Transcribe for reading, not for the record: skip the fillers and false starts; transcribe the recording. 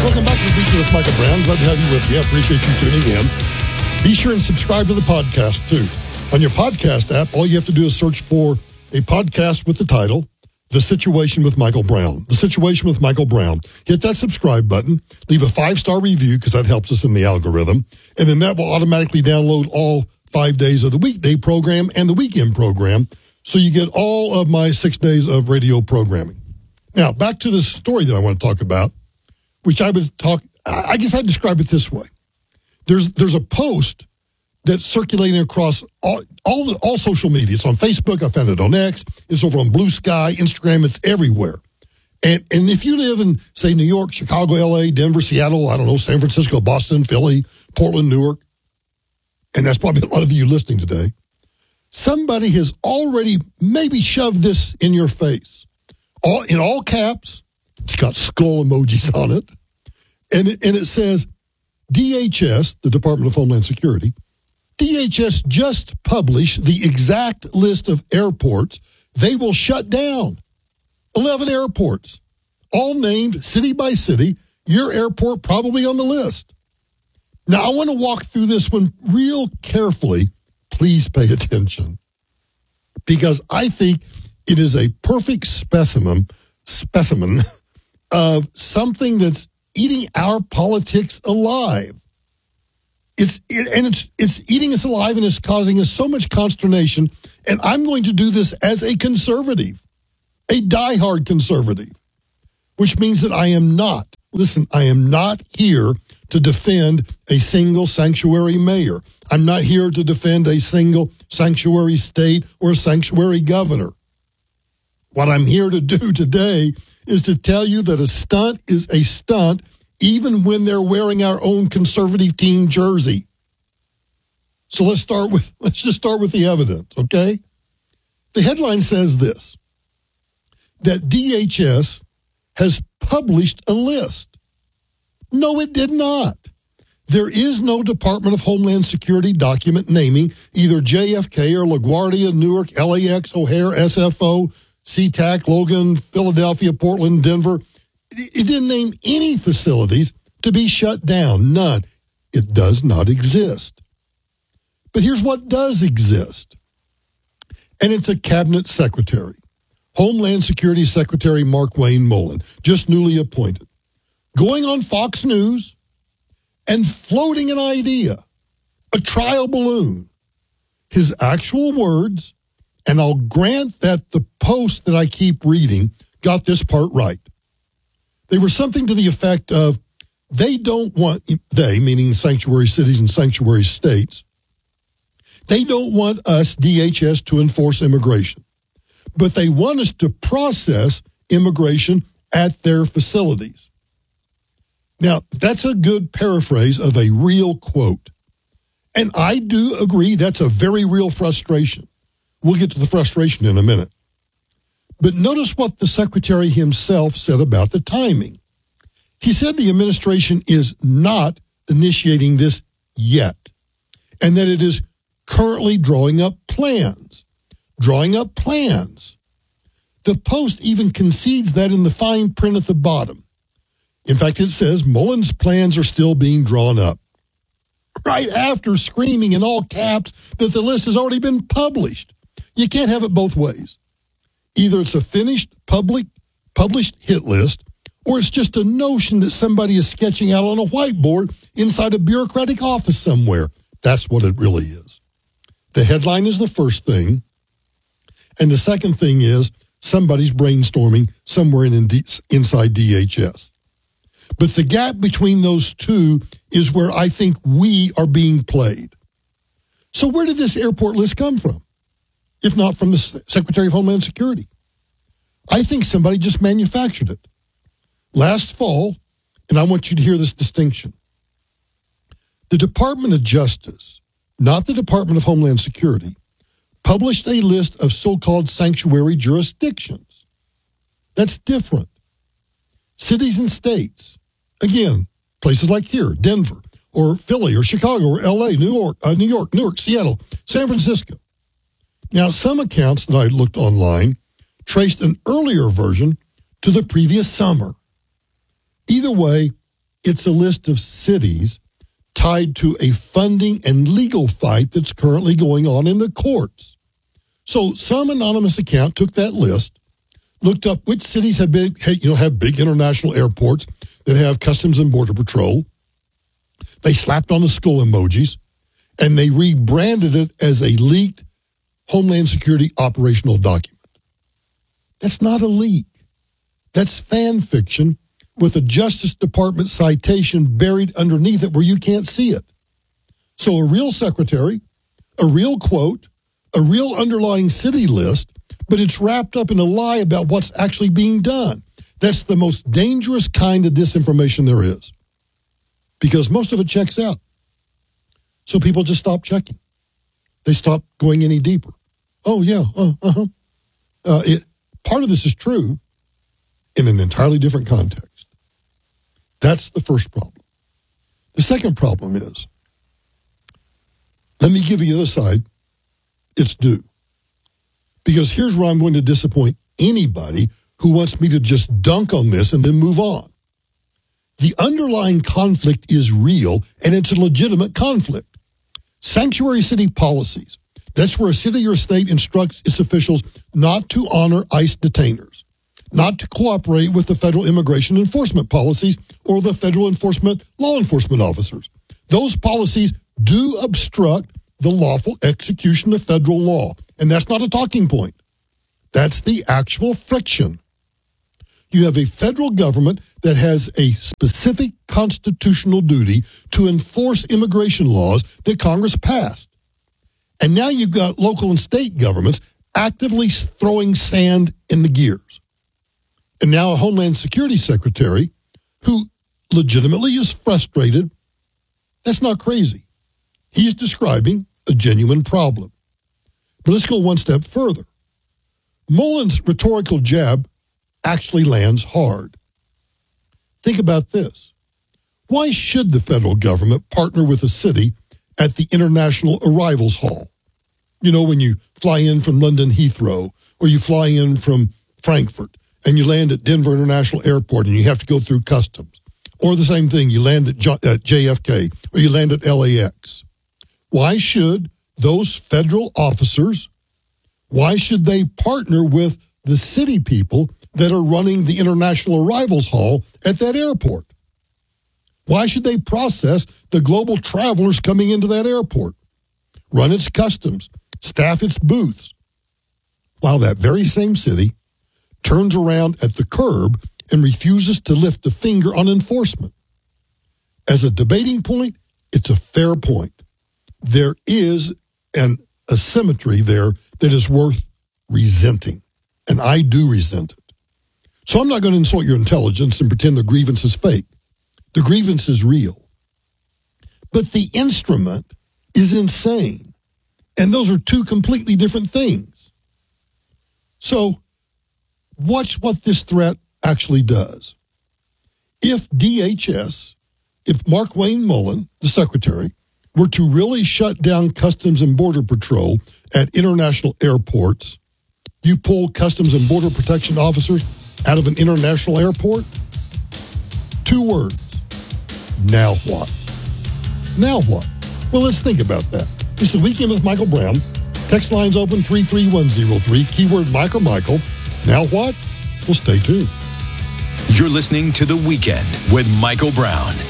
Welcome back to The Beacon with Michael Brown. Glad to have you with me. I appreciate you tuning in. Be sure and subscribe to the podcast, too. On your podcast app, all you have to do is search for a podcast with the title, The Situation with Michael Brown. The Situation with Michael Brown. Hit that subscribe button. Leave a 5-star review because that helps us in the algorithm. And then that will automatically download all 5 days of the weekday program and the weekend program. So you get all of my 6 days of radio programming. Now, back to this story that I want to talk about, which I guess I'd describe it this way. There's a post that's circulating across all social media. It's on Facebook. I found it on X. It's over on Blue Sky, Instagram. It's everywhere. And if you live in, say, New York, Chicago, LA, Denver, Seattle, I don't know, San Francisco, Boston, Philly, Portland, Newark, and that's probably a lot of you listening today, somebody has already maybe shoved this in your face. In all caps, it's got skull emojis on it, and it says, DHS, the Department of Homeland Security, DHS just published the exact list of airports they will shut down. 11 airports, all named city by city, your airport probably on the list. Now, I want to walk through this one real carefully. Please pay attention, because I think it is a perfect specimen of something that's eating our politics alive. It's eating us alive, and it's causing us so much consternation. And I'm going to do this as a conservative, a diehard conservative, which means that I am not here to defend a single sanctuary mayor. I'm not here to defend a single sanctuary state or a sanctuary governor. What I'm here to do today is to tell you that a stunt is a stunt, even when they're wearing our own conservative team jersey. So let's just start with the evidence, okay? The headline says this, that DHS has published a list. No, it did not. There is no Department of Homeland Security document naming either JFK or LaGuardia, Newark, LAX, O'Hare, SFO, SeaTac, Logan, Philadelphia, Portland, Denver. It didn't name any facilities to be shut down. None. It does not exist. But here's what does exist. And it's a cabinet secretary. Homeland Security Secretary Mark Wayne Mullen, just newly appointed, going on Fox News and floating an idea, a trial balloon. His actual words, and I'll grant that the post that I keep reading got this part right. They were something to the effect of, they, meaning sanctuary cities and sanctuary states, they don't want us, DHS, to enforce immigration, but they want us to process immigration at their facilities. Now, that's a good paraphrase of a real quote. And I do agree that's a very real frustration. We'll get to the frustration in a minute. But notice what the secretary himself said about the timing. He said the administration is not initiating this yet, and that it is currently drawing up plans. The Post even concedes that in the fine print at the bottom. In fact, it says Mullen's plans are still being drawn up, right after screaming in all caps that the list has already been published. You can't have it both ways. Either it's a finished, published hit list, or it's just a notion that somebody is sketching out on a whiteboard inside a bureaucratic office somewhere. That's what it really is. The headline is the first thing, and the second thing is somebody's brainstorming somewhere inside DHS. But the gap between those two is where I think we are being played. So where did this airport list come from, if not from the Secretary of Homeland Security? I think somebody just manufactured it. Last fall, and I want you to hear this distinction, the Department of Justice, not the Department of Homeland Security, published a list of so-called sanctuary jurisdictions. That's different. Cities and states, again, places like here, Denver, or Philly, or Chicago, or LA, New York, Newark, Seattle, San Francisco. Now, some accounts that I looked online traced an earlier version to the previous summer. Either way, It's a list of cities tied to a funding and legal fight that's currently going on in the courts. So some anonymous account took that list, looked up which cities have big international airports that have Customs and Border Patrol. They slapped on the skull emojis, and they rebranded it as a leaked Homeland Security operational document. That's not a leak. That's fan fiction with a Justice Department citation buried underneath it where you can't see it. So a real secretary, a real quote, a real underlying city list, but it's wrapped up in a lie about what's actually being done. That's the most dangerous kind of disinformation there is, because most of it checks out. So people just stop checking. They stop going any deeper. Oh, yeah, part of this is true in an entirely different context. That's the first problem. The second problem is, let me give you the other side. It's due. Because here's where I'm going to disappoint anybody who wants me to just dunk on this and then move on. The underlying conflict is real, and it's a legitimate conflict. Sanctuary city policies. That's where a city or state instructs its officials not to honor ICE detainers, not to cooperate with the federal immigration enforcement policies or the federal law enforcement officers. Those policies do obstruct the lawful execution of federal law. And that's not a talking point. That's the actual friction. You have a federal government that has a specific constitutional duty to enforce immigration laws that Congress passed. And now you've got local and state governments actively throwing sand in the gears. And now a Homeland Security Secretary who legitimately is frustrated. That's not crazy. He's describing a genuine problem. But let's go one step further. Mullen's rhetorical jab actually lands hard. Think about this. Why should the federal government partner with a city at the International Arrivals Hall? You know, when you fly in from London Heathrow, or you fly in from Frankfurt, and you land at Denver International Airport, and you have to go through customs. Or the same thing, you land at JFK, or you land at LAX. Why should those federal officers, why should they partner with the city people that are running the International Arrivals Hall at that airport? Why should they process the global travelers coming into that airport, run its customs, staff its booths, while that very same city turns around at the curb and refuses to lift a finger on enforcement? As a debating point, it's a fair point. There is an asymmetry there that is worth resenting, and I do resent it. So I'm not going to insult your intelligence and pretend the grievance is fake. The grievance is real. But the instrument is insane, and those are two completely different things. So watch what this threat actually does. If DHS, if Markwayne Mullin, the secretary, were to really shut down Customs and Border Patrol at international airports, you pull Customs and Border Protection officers out of an international airport? 2 words. Now what? Now what? Well, let's think about that. It's the Weekend with Michael Brown. Text lines open 33103, keyword Mike or Michael. Now what? Well, stay tuned. You're listening to The Weekend with Michael Brown